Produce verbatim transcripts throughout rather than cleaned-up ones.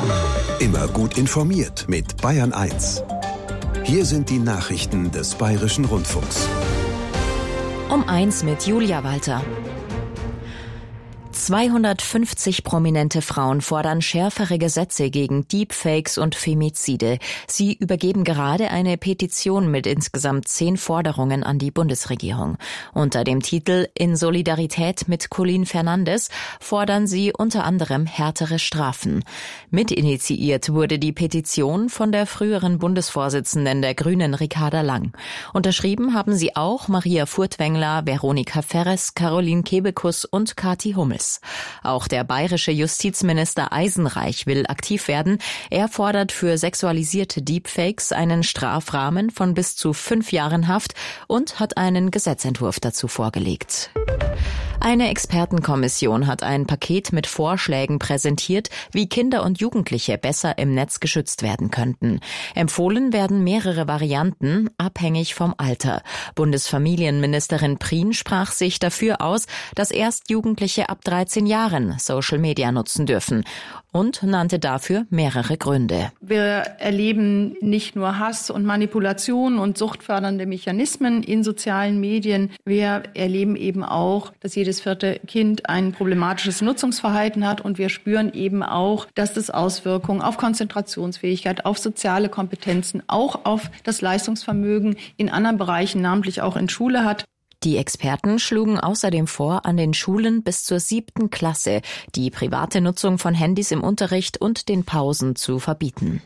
Immer gut informiert mit Bayern eins. Hier sind die Nachrichten des Bayerischen Rundfunks. Um eins mit Julia Walter. zweihundertfünfzig prominente Frauen fordern schärfere Gesetze gegen Deepfakes und Femizide. Sie übergeben gerade eine Petition mit insgesamt zehn Forderungen an die Bundesregierung. Unter dem Titel »In Solidarität mit Colin Fernandes« fordern sie unter anderem härtere Strafen. Mitinitiiert wurde die Petition von der früheren Bundesvorsitzenden der Grünen, Ricarda Lang. Unterschrieben haben sie auch Maria Furtwängler, Veronika Ferres, Caroline Kebekus und Kathi Hummels. Auch der bayerische Justizminister Eisenreich will aktiv werden. Er fordert für sexualisierte Deepfakes einen Strafrahmen von bis zu fünf Jahren Haft und hat einen Gesetzentwurf dazu vorgelegt. Eine Expertenkommission hat ein Paket mit Vorschlägen präsentiert, wie Kinder und Jugendliche besser im Netz geschützt werden könnten. Empfohlen werden mehrere Varianten, abhängig vom Alter. Bundesfamilienministerin Prien sprach sich dafür aus, dass erst Jugendliche ab dreizehn Jahren Social Media nutzen dürfen und nannte dafür mehrere Gründe. Wir erleben nicht nur Hass und Manipulation und suchtfördernde Mechanismen in sozialen Medien. Wir erleben eben auch, dass jedes vierte Kind ein problematisches Nutzungsverhalten hat und wir spüren eben auch, dass das Auswirkungen auf Konzentrationsfähigkeit, auf soziale Kompetenzen, auch auf das Leistungsvermögen in anderen Bereichen, namentlich auch in Schule hat. Die Experten schlugen außerdem vor, an den Schulen bis zur siebten Klasse die private Nutzung von Handys im Unterricht und den Pausen zu verbieten.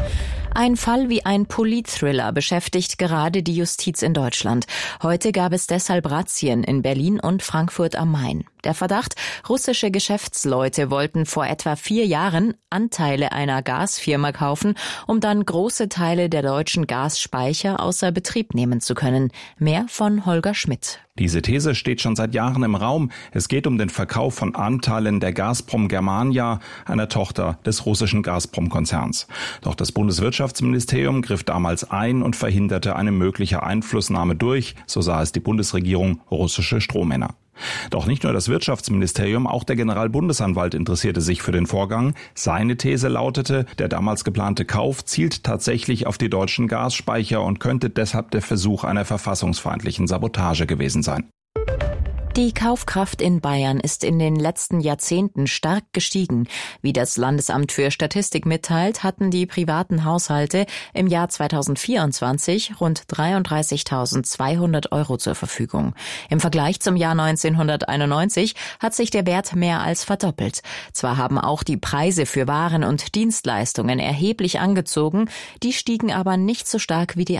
Ein Fall wie ein Politthriller beschäftigt gerade die Justiz in Deutschland. Heute gab es deshalb Razzien in Berlin und Frankfurt am Main. Der Verdacht, russische Geschäftsleute wollten vor etwa vier Jahren Anteile einer Gasfirma kaufen, um dann große Teile der deutschen Gasspeicher außer Betrieb nehmen zu können. Mehr von Holger Schmidt. Diese These steht schon seit Jahren im Raum. Es geht um den Verkauf von Anteilen der Gazprom Germania, einer Tochter des russischen Gazprom-Konzerns. Doch das Bundeswirtschaftsministerium griff damals ein und verhinderte eine mögliche Einflussnahme durch, so sah es die Bundesregierung, russische Strohmänner. Doch nicht nur das Wirtschaftsministerium, auch der Generalbundesanwalt interessierte sich für den Vorgang. Seine These lautete, der damals geplante Kauf zielt tatsächlich auf die deutschen Gasspeicher und könnte deshalb der Versuch einer verfassungsfeindlichen Sabotage gewesen sein. Die Kaufkraft in Bayern ist in den letzten Jahrzehnten stark gestiegen. Wie das Landesamt für Statistik mitteilt, hatten die privaten Haushalte im Jahr zweitausendvierundzwanzig rund dreiunddreißigtausendzweihundert Euro zur Verfügung. Im Vergleich zum Jahr neunzehnhunderteinundneunzig hat sich der Wert mehr als verdoppelt. Zwar haben auch die Preise für Waren und Dienstleistungen erheblich angezogen, die stiegen aber nicht so stark wie die